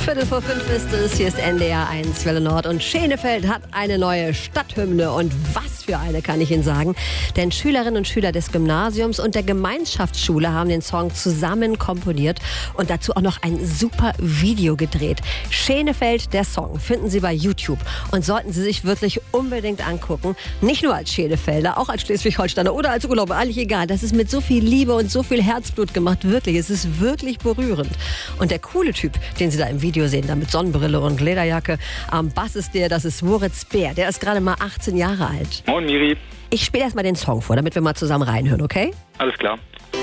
4:15 ist es. Hier ist NDR 1 Welle Nord und Schenefeld hat eine neue Stadthymne. Und was für eine, kann ich Ihnen sagen. Denn Schülerinnen und Schüler des Gymnasiums und der Gemeinschaftsschule haben den Song zusammen komponiert und dazu auch noch ein super Video gedreht. Schenefeld, der Song, finden Sie bei YouTube und sollten Sie sich wirklich unbedingt angucken. Nicht nur als Schenefelder, auch als Schleswig-Holsteiner oder als Urlauber, eigentlich egal. Das ist mit so viel Liebe und so viel Herzblut gemacht, wirklich. Es ist wirklich berührend. Und der coole Typ, den Sie da im Video sehen, da mit Sonnenbrille und Lederjacke, am Bass ist das ist Moritz Bär. Der ist gerade mal 18 Jahre alt. Moin Miri. Ich spiele erst mal den Song vor, damit wir mal zusammen reinhören, okay? Alles klar.